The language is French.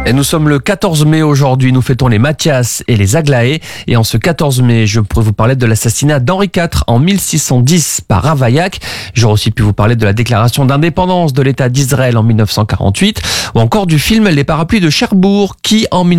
Et nous sommes le 14 mai aujourd'hui, nous fêtons les Mathias et les Aglaé. Et en ce 14 mai, je pourrais vous parler de l'assassinat d'Henri IV en 1610 par Ravaillac. J'aurais aussi pu vous parler de la déclaration d'indépendance de l'État d'Israël en 1948 ou encore du film Les Parapluies de Cherbourg qui en